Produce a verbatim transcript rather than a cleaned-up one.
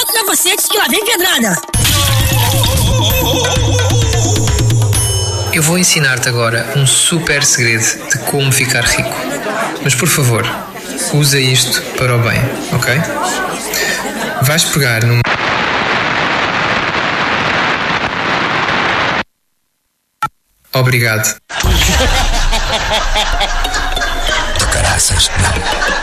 capacetes que lá vem pedrada. Eu vou ensinar-te agora um super segredo de como ficar rico. Mas por favor, usa isto para o bem, ok? Vais pegar numa... Obrigado. Do caraças, não.